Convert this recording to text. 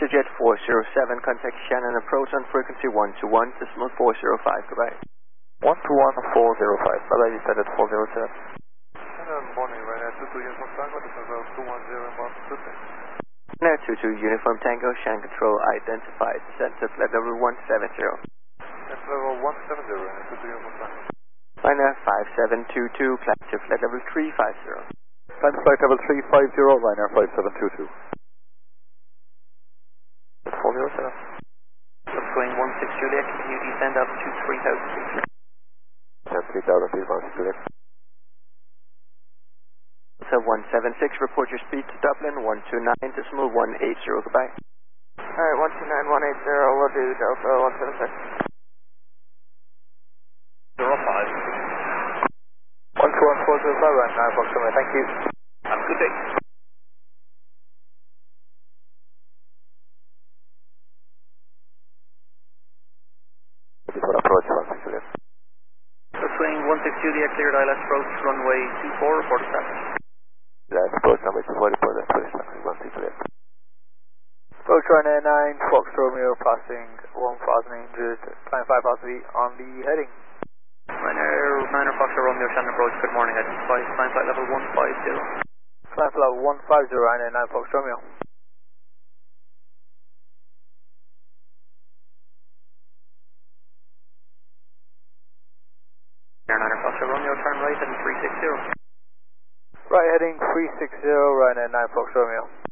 EasyJet 407, contact Shannon approach on frequency 121, decimal 405, goodbye. 121-405, bye-bye, EasyJet 407. Morning, Ryanair 22 Uniform Tango, this is 210 inbound Sydney. Ryanair 22 Uniform Tango, Shan Control identified, descent to flight level 170. That's level 170, Ryanair 22 Uniform Tango. Ryanair 5722, climb to flight level 350. Climb to flight level 350, Ryanair 5722. 407. Swing 16 Juliet, can you descend altitude 3000 feet? 30,000 feet, 16 Juliet. So 176, report your speed to Dublin, 129, decimal 180, goodbye. Alright, 129, 180, we'll do Delta 176. 05. 121-405, right now, Foxtrot, thank you. Have a good day. For approach, 16 Juliet. Swing 16 Juliet, cleared ILS approach, runway 24, reported traffic. That's approach number 244, that's British taxi, 16 Juliet. Approach Ryanair 9, Fox Romeo, passing 1,800, climb 5,000 feet on the heading. Ryanair 9 Fox Romeo, Shannon approach, good morning, heading 5, climb flight level 150. Climb flight 150, Ryanair 9, Fox Romeo. Ryanair 9 Fox Romeo, turn right, heading 360. Right heading 360, Ryanair 9 Fox Romeo.